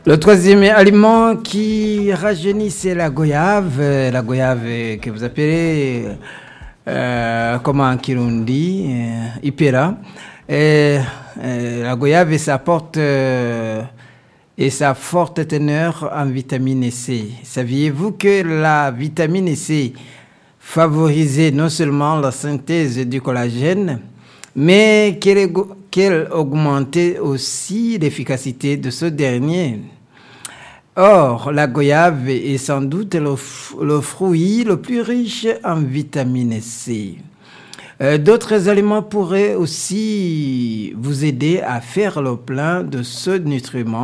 Le troisième aliment qui rajeunit, c'est la goyave. La goyave que vous appelez, comment en Kirundi, Ipera. La goyave et sa forte teneur en vitamine C. Saviez-vous que la vitamine C favorisait non seulement la synthèse du collagène, mais qu'elle augmentait aussi l'efficacité de ce dernier? Or, la goyave est sans doute le fruit le plus riche en vitamine C. D'autres aliments pourraient aussi vous aider à faire le plein de ce nutriment.